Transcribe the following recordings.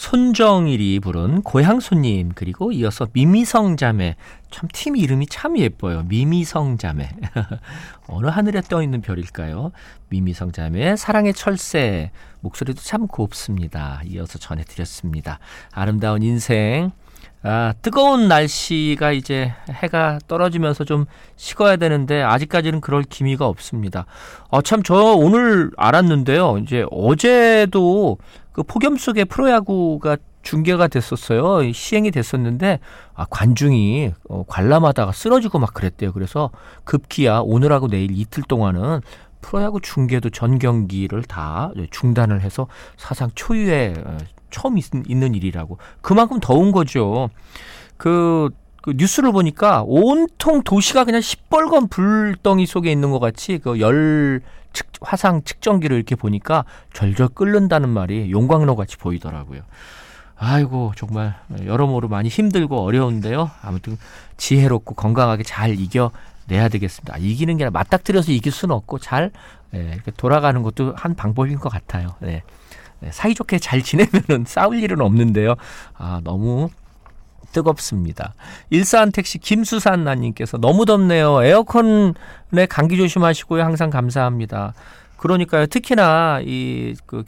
손정일이 부른 고향 손님, 그리고 이어서 미미성 자매. 참 팀 이름이 참 예뻐요. 미미성 자매. 어느 하늘에 떠있는 별일까요? 미미성 자매 사랑의 철새. 목소리도 참 곱습니다. 이어서 전해드렸습니다. 아름다운 인생. 뜨거운 날씨가 이제 해가 떨어지면서 좀 식어야 되는데 아직까지는 그럴 기미가 없습니다. 참 저 오늘 알았는데요. 이제 어제도 그 폭염 속에 프로야구가 중계가 됐었어요. 시행이 됐었는데 관중이 관람하다가 쓰러지고 막 그랬대요. 그래서 급기야 오늘하고 내일 이틀 동안은 프로야구 중계도 전 경기를 다 중단을 해서 사상 초유의 처음 있는 일이라고. 그만큼 더운 거죠. 그 뉴스를 보니까 온통 도시가 그냥 시뻘건 불덩이 속에 있는 것 같이 그 화상 측정기를 이렇게 보니까 절절 끓는다는 말이 용광로 같이 보이더라고요. 아이고 정말 여러모로 많이 힘들고 어려운데요. 아무튼 지혜롭고 건강하게 잘 이겨내야 되겠습니다. 이기는 게 아니라 맞닥뜨려서 이길 수는 없고 잘 이렇게 돌아가는 것도 한 방법인 것 같아요. 네. 사이좋게 잘 지내면은 싸울 일은 없는데요. 너무 뜨겁습니다. 일산택시 김수산나님께서 너무 덥네요. 에어컨에 감기 조심하시고요. 항상 감사합니다. 그러니까요. 특히나 그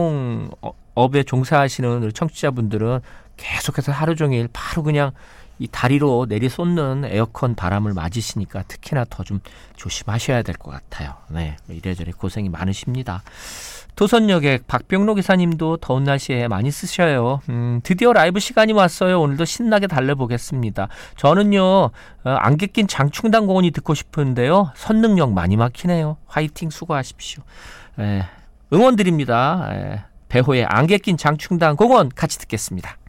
교통업에 종사하시는 우리 청취자분들은 계속해서 하루 종일 바로 그냥 이 다리로 내리쏟는 에어컨 바람을 맞으시니까 특히나 더 좀 조심하셔야 될 것 같아요. 네, 이래저래 고생이 많으십니다. 도선역의 박병로 기사님도 더운 날씨에 많이 쓰셔요. 드디어 라이브 시간이 왔어요. 오늘도 신나게 달려보겠습니다. 저는요 안개 낀 장충당 공원이 듣고 싶은데요. 선릉역 많이 막히네요. 화이팅 수고하십시오. 응원 드립니다. 배호의 안개 낀 장충당 공원 같이 듣겠습니다.